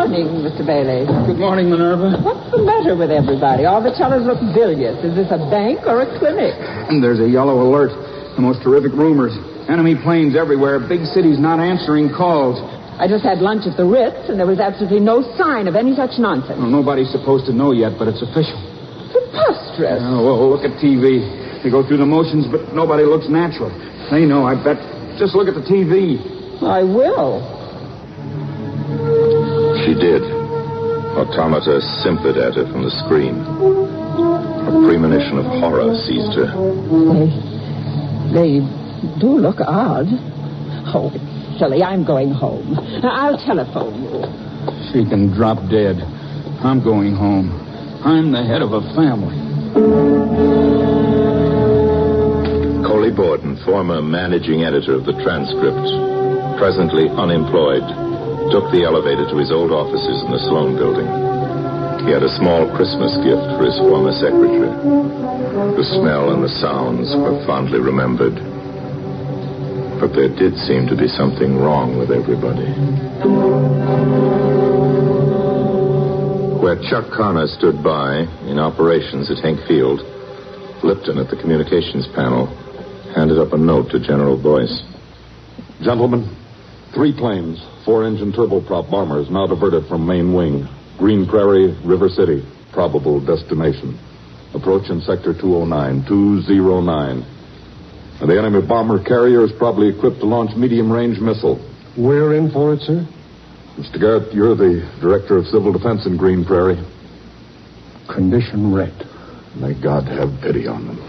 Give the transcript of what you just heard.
morning, Mr. Bailey. Good morning, Minerva. What's the matter with everybody? All the tellers look bilious. Is this a bank or a clinic? And there's a yellow alert. The most terrific rumors. Enemy planes everywhere. Big cities not answering calls. I just had lunch at the Ritz, and there was absolutely no sign of any such nonsense. Well, nobody's supposed to know yet, but it's official. Preposterous. Oh, well, look at TV. They go through the motions, but nobody looks natural. They know, I bet. Just look at the TV. I will. She did. Automata simpered at her from the screen. A premonition of horror seized her. They do look odd. Oh, it's silly. I'm going home. I'll telephone you. She can drop dead. I'm going home. I'm the head of a family. Coley Borden, former managing editor of the Transcript, presently unemployed, took the elevator to his old offices in the Sloan Building. He had a small Christmas gift for his former secretary. The smell and the sounds were fondly remembered. But there did seem to be something wrong with everybody. Where Chuck Connor stood by, in operations at Hank Field, Lipton at the communications panel handed up a note to General Boyce. Gentlemen, 3 planes, 4-engine turboprop bombers now diverted from main wing. Green Prairie, River City, probable destination. Approach in sector 209. And the enemy bomber carrier is probably equipped to launch medium-range missile. We're in for it, sir? Mr. Garrett, you're the director of civil defense in Green Prairie. Condition red. May God have pity on them.